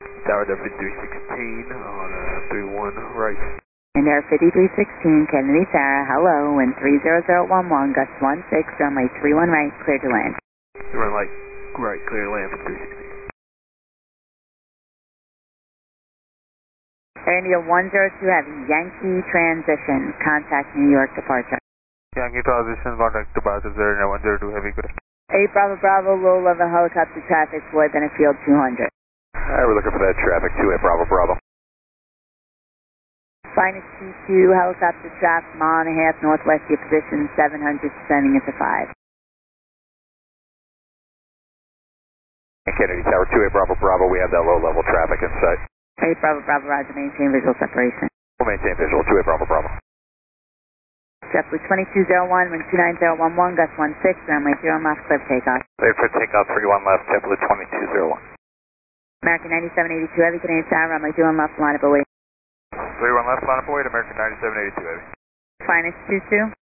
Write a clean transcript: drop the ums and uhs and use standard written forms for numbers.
Tower Duffy 316 on 31 right. And Air 5316, Kennedy Sarah, hello, wind 30011, gust 16, runway 31 right, clear to land. Run light, right, clear to land for 316. Air India 102 Heavy, Yankee transition, contact New York departure. Yankee transition, contact departure, Air India 102 Heavy, good. 8 Bravo Bravo, low level helicopter traffic, Floyd Bennett Field 200. Alright, we're looking for that traffic, 28 Bravo Bravo. Finest T2, helicopter traffic, mile and a half northwest of your position, 700, descending into 5. Kennedy Tower 28 Bravo Bravo, we have that low level traffic in sight. 8 Bravo Bravo, roger, maintain visual separation. We'll maintain visual, 28 Bravo Bravo. JetBlue 2201, wind 29011, gust 16, runway 0 miles, clear for takeoff. Clear for takeoff, 31 left, JetBlue 2201. American 9782 Heavy, Canadian Tower, runway 21 left, line up away. 31 left, line up away to American 9782 Heavy. Finest 22.